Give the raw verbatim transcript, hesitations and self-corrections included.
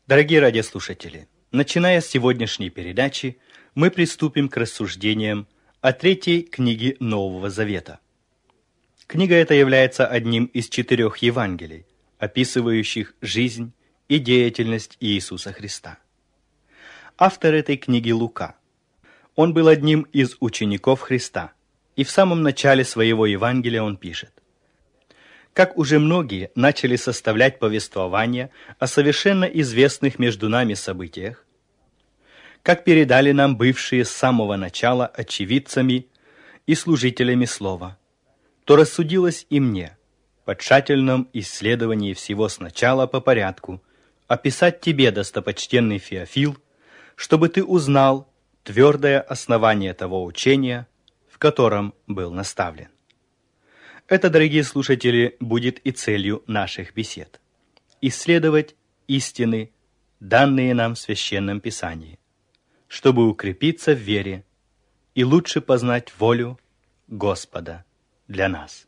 Дорогие радиослушатели, начиная с сегодняшней передачи, мы приступим к рассуждениям о третьей книге Нового Завета. Книга эта является одним из четырех Евангелий, описывающих жизнь и деятельность Иисуса Христа. Автор этой книги Лука. Он был одним из учеников Христа, и в самом начале своего Евангелия он пишет: «Как уже многие начали составлять повествования о совершенно известных между нами событиях, как передали нам бывшие с самого начала очевидцами и служителями слова, то рассудилось и мне, по тщательном исследовании всего сначала по порядку, описать тебе, достопочтенный Феофил, чтобы ты узнал твердое основание того учения, в котором был наставлен». Это, дорогие слушатели, будет и целью наших бесед. Исследовать истины, данные нам в Священном Писании, чтобы укрепиться в вере и лучше познать волю Господа для нас.